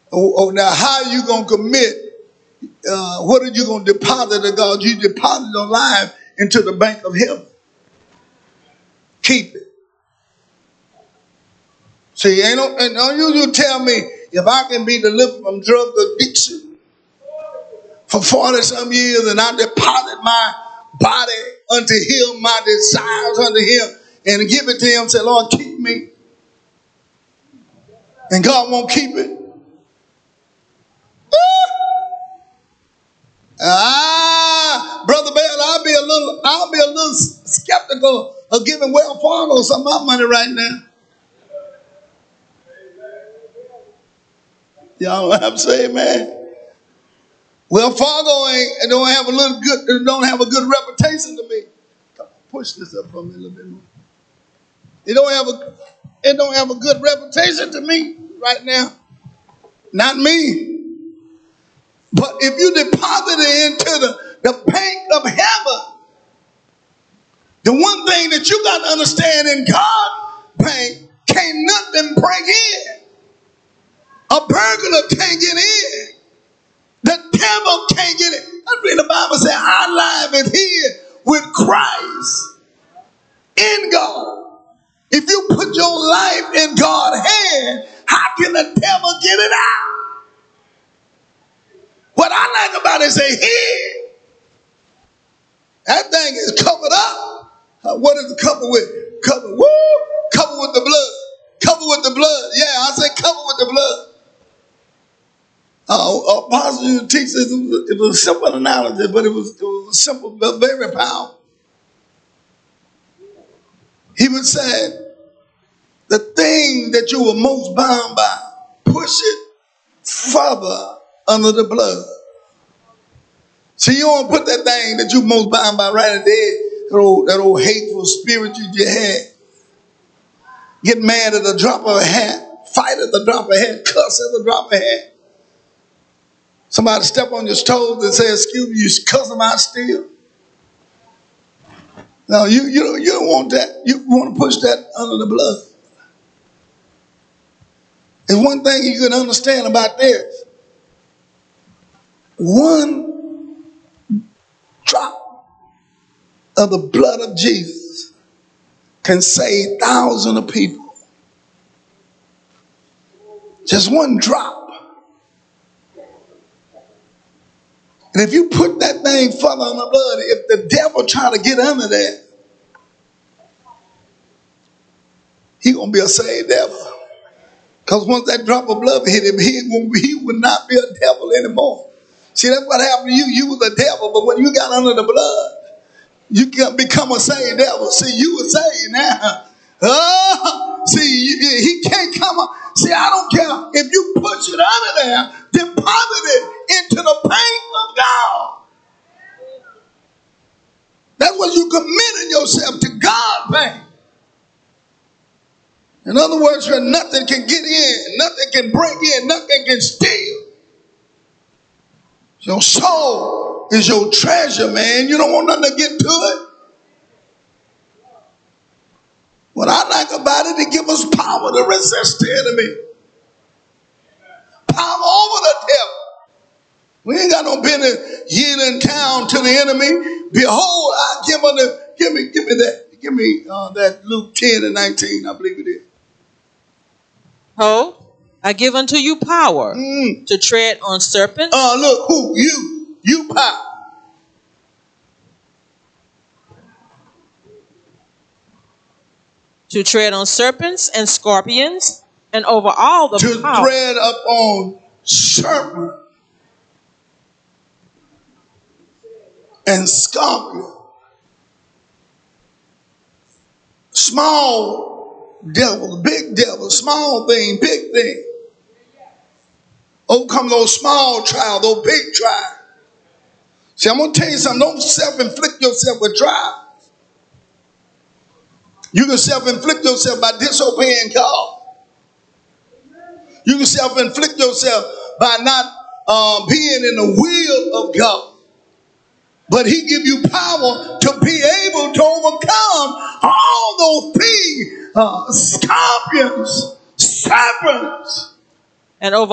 Oh, now how are you going to commit? What are you going to deposit to God? You deposit your life into the bank of heaven. Keep it. See, don't you tell me if I can be delivered from drug addiction for 40-some years and I deposit my body unto him, my desires unto him, and give it to him, say, Lord, keep me. And God won't keep it. Brother Bell, I'll be a little skeptical of giving Wells Fargo some of my money right now. Y'all have to say, man. Wells Fargo don't have a good reputation to me. Come on, push this up for me a little bit more. It don't have a good reputation to me right now. Not me. But if you deposit it into the bank of heaven, the one thing that you got to understand in God's bank, can't nothing break in. A burglar can't get in. The devil can't get in. I read the Bible say our life is hid with Christ in God. If you put your life in God's hand, how can the devil get it out? What I like about it is a head. That thing is covered up. What is it covered with? Covered with the blood. Covered with the blood. Yeah, I say covered with the blood. Apostle teaches it was a simple analogy, but it was simple but very powerful. He would say, the thing that you were most bound by, push it further under the blood. So you don't put that thing that you most bound by right at there, that old hateful spirit you just had. Get mad at the drop of a hat, fight at the drop of a hat, cuss at the drop of a hat. Somebody step on your toes and say, excuse me, you cuss them out still. No, you don't want that. You want to push that under the blood. There's one thing you can understand about this. One drop of the blood of Jesus can save thousands of people. Just one drop. And if you put that thing further on the blood, if the devil try to get under that, he gonna be a saved devil. Because once that drop of blood hit him, he would not be a devil anymore. See, that's what happened to you. You was a devil, but when you got under the blood, you can become a saved devil. See, you were saved now. He can't come up. See, I don't care if you push it under there, deposit it into the bank of God. That's what you committing yourself to God's bank. In other words, where nothing can get in, nothing can break in, nothing can steal. Your soul is your treasure, man. You don't want nothing to get to it. What I like about it gives us power to resist the enemy. Power over the devil. We ain't got no business yielding town to the enemy. Behold, I give me that Luke 10:19, I believe it is. Ho, I give unto you power to tread on serpents. Look, who? You power. To tread on serpents and scorpions and over all the power. To tread up on serpent and scorpion. Small devil, big devil, small thing, big thing. Overcome those small trials, those big trials. See, I'm going to tell you something. Don't self-inflict yourself with trials. You can self-inflict yourself by disobeying God. You can self-inflict yourself by not being in the will of God. But he give you power to be able to overcome all those things, scorpions, serpents. And over